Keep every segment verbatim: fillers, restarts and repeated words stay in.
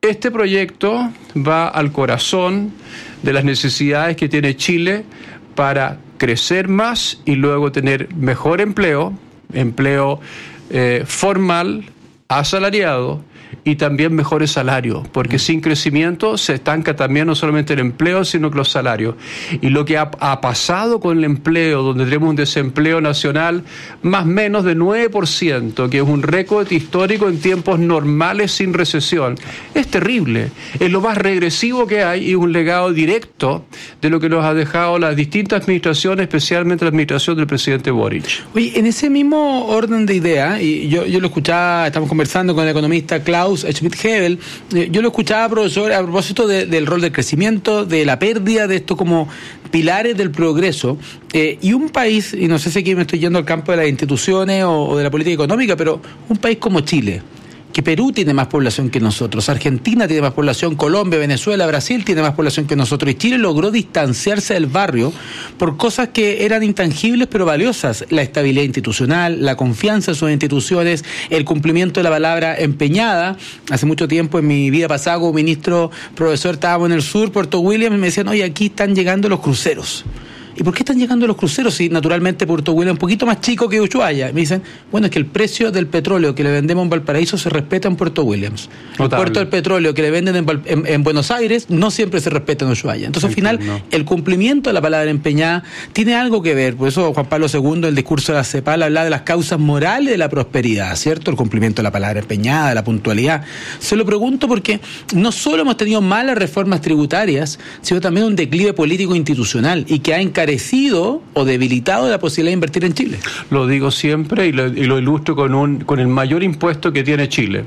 Este proyecto va al corazón de las necesidades que tiene Chile para crecer más y luego tener mejor empleo, empleo eh, formal, asalariado, y también mejores salarios, porque sin crecimiento se estanca también no solamente el empleo, sino que los salarios. Y lo que ha, ha pasado con el empleo, donde tenemos un desempleo nacional más o menos de nueve por ciento, que es un récord histórico en tiempos normales sin recesión, es terrible. Es lo más regresivo que hay y es un legado directo de lo que nos ha dejado las distintas administraciones, especialmente la administración del presidente Boric. Oye, en ese mismo orden de idea, y yo, yo lo escuchaba, estamos conversando con el economista Klaus Schmidt-Hebel, eh, yo lo escuchaba, profesor, a propósito de, del rol del crecimiento, de la pérdida de esto como pilares del progreso, eh, y un país, y no sé si aquí me estoy yendo al campo de las instituciones o, o de la política económica, pero un país como Chile, que Perú tiene más población que nosotros, Argentina tiene más población, Colombia, Venezuela, Brasil tiene más población que nosotros, y Chile logró distanciarse del barrio por cosas que eran intangibles pero valiosas: la estabilidad institucional, la confianza en sus instituciones, el cumplimiento de la palabra empeñada. Hace mucho tiempo, en mi vida pasada como ministro, profesor, estábamos en el sur, Puerto Williams, y me decían, oye, aquí están llegando los cruceros. ¿Y por qué están llegando los cruceros si naturalmente Puerto Williams es un poquito más chico que Ushuaia? Me dicen, bueno, es que el precio del petróleo que le vendemos en Valparaíso se respeta en Puerto Williams. Notable. El puerto del petróleo que le venden en, Val- en, en Buenos Aires no siempre se respeta en Ushuaia. Entonces, al final, no. El cumplimiento de la palabra empeñada tiene algo que ver. Por eso Juan Pablo segundo, el discurso de la CEPAL, habla de las causas morales de la prosperidad, ¿cierto? El cumplimiento de la palabra empeñada, de la puntualidad. Se lo pregunto porque no solo hemos tenido malas reformas tributarias, sino también un declive político institucional y que ha encarecido o debilitado la posibilidad de invertir en Chile. Lo digo siempre y lo, y lo ilustro con, un, con el mayor impuesto que tiene Chile.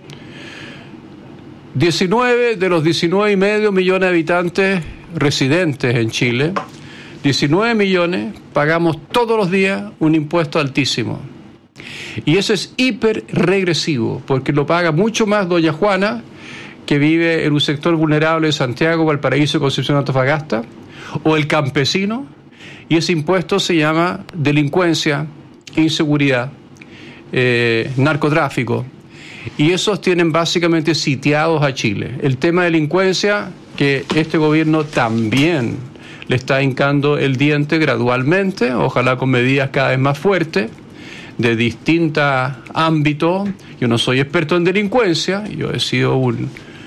diecinueve de los diecinueve y medio millones de habitantes residentes en Chile, diecinueve millones pagamos todos los días un impuesto altísimo. Y eso es hiper regresivo, porque lo paga mucho más doña Juana, que vive en un sector vulnerable de Santiago, Valparaíso, Concepción, Antofagasta, o el campesino. Y ese impuesto se llama delincuencia, inseguridad, eh, narcotráfico. Y esos tienen básicamente sitiados a Chile. El tema de delincuencia, que este gobierno también le está hincando el diente gradualmente, ojalá con medidas cada vez más fuertes, de distintos ámbitos. Yo no soy experto en delincuencia, yo he sido un...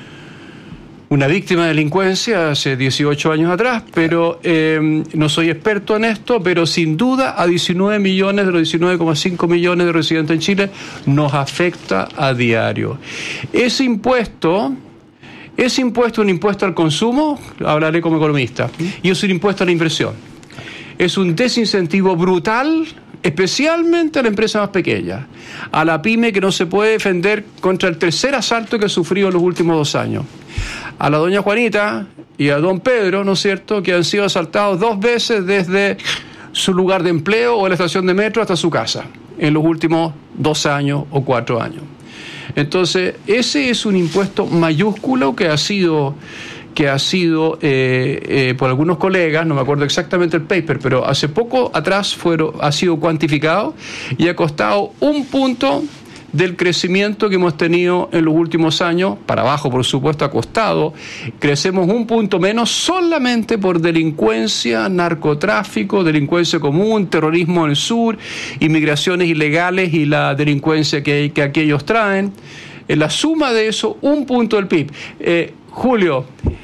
una víctima de delincuencia hace dieciocho años atrás, pero eh, no soy experto en esto, pero sin duda a diecinueve millones de los diecinueve coma cinco millones de residentes en Chile nos afecta a diario. Ese impuesto, ese impuesto es un impuesto al consumo, hablaré como economista, y es un impuesto a la inversión. Es un desincentivo brutal, especialmente a la empresa más pequeña, a la pyme que no se puede defender contra el tercer asalto que ha sufrido en los últimos dos años. A la doña Juanita y a don Pedro, ¿no es cierto?, que han sido asaltados dos veces desde su lugar de empleo o la estación de metro hasta su casa en los últimos dos años o cuatro años. Entonces, ese es un impuesto mayúsculo que ha sido... que ha sido eh, eh, por algunos colegas, no me acuerdo exactamente el paper, pero hace poco atrás fueron, ha sido cuantificado y ha costado un punto del crecimiento que hemos tenido en los últimos años, para abajo por supuesto ha costado, crecemos un punto menos solamente por delincuencia, narcotráfico, delincuencia común, terrorismo en el sur, inmigraciones ilegales y la delincuencia que, que aquellos traen. En la suma de eso, un punto del P I B. Eh, Julio,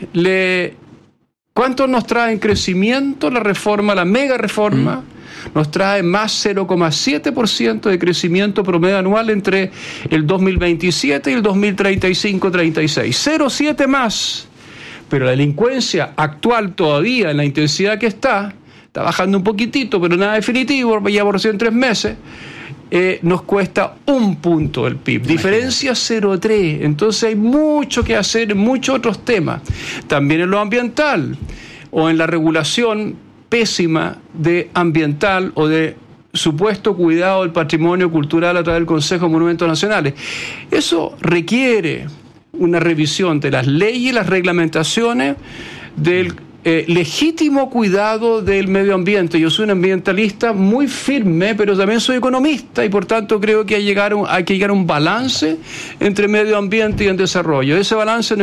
le, ¿cuánto nos trae en crecimiento la reforma, la mega reforma? Mm. Nos trae más cero coma siete por ciento de crecimiento promedio anual entre el dos mil veintisiete y el dos mil treinta y cinco treinta y seis. cero coma siete más. Pero la delincuencia actual todavía, en la intensidad que está, está bajando un poquitito, pero nada definitivo, ya por recién tres meses. Eh, nos cuesta un punto el P I B, diferencia cero coma tres. Entonces hay mucho que hacer en muchos otros temas, también en lo ambiental o en la regulación pésima de ambiental o de supuesto cuidado del patrimonio cultural a través del Consejo de Monumentos Nacionales. Eso requiere una revisión de las leyes y las reglamentaciones del Eh, legítimo cuidado del medio ambiente. Yo soy un ambientalista muy firme, pero también soy economista y por tanto creo que hay, llegar un, hay que llegar a un balance entre medio ambiente y el desarrollo. Ese balance